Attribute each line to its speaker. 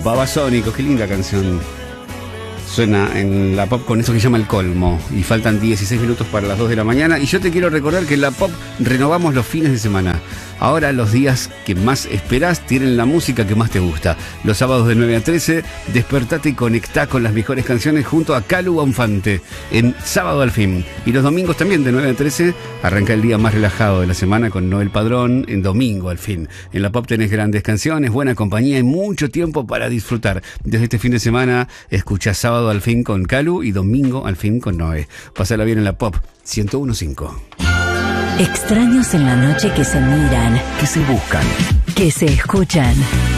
Speaker 1: Babasónicos, qué linda canción. Suena en la pop con eso que se llama El Colmo. Y faltan 16 minutos para las 2 de la mañana. Y yo te quiero recordar que en la pop renovamos los fines de semana. Ahora los días que más esperás tienen la música que más te gusta. Los sábados de 9 a 13, despertate y conectá con las mejores canciones junto a Calu Bonfante en Sábado al Fin. Y los domingos también de 9 a 13 arranca el día más relajado de la semana con Noel Padrón en Domingo al Fin. En la pop tenés grandes canciones, buena compañía y mucho tiempo para disfrutar. Desde este fin de semana escucha Sábado al Fin con Calu y Domingo al Fin con Noé. Pásala bien en la pop 101.5.
Speaker 2: Extraños en la noche que se miran,
Speaker 3: que se buscan,
Speaker 2: que se escuchan.